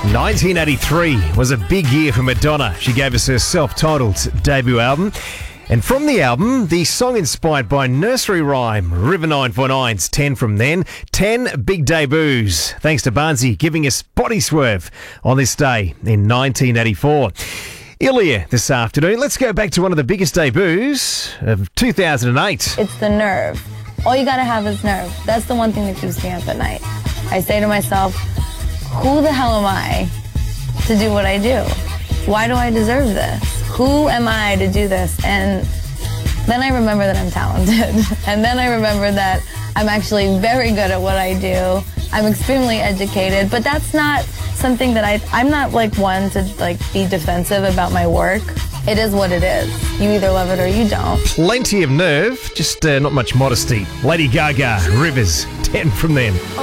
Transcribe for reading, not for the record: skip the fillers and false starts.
1983 was a big year for Madonna. She gave us her self-titled debut album. And from the album, the song inspired by nursery rhyme, River 949's 10 from then. 10 big debuts. Thanks to Barnsey giving us Body Swerve on this day in 1984. Ilya this afternoon. Let's go back to one of the biggest debuts of 2008. It's the nerve. All you gotta have is nerve. That's the one thing that keeps me up at night. I say to myself, who the hell am I to do what I do? Why do I deserve this? Who am I to do this? And then I remember that I'm talented. And then I remember that I'm actually very good at what I do. I'm extremely educated, but that's not something that I'm not like one to be defensive about my work. It is what it is. You either love it or you don't. Plenty of nerve, just not much modesty. Lady Gaga, Rivers, 10 from then.